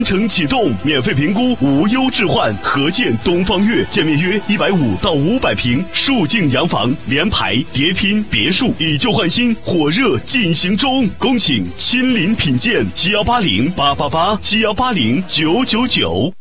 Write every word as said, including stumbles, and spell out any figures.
城启动，免费评估，无忧置换。合建东方悦，建面约一百五到五百平，竖境洋房，联排叠拼别墅，以旧换新，火热进行中。恭请亲临品鉴，七幺八零八八八，七幺八零九九九。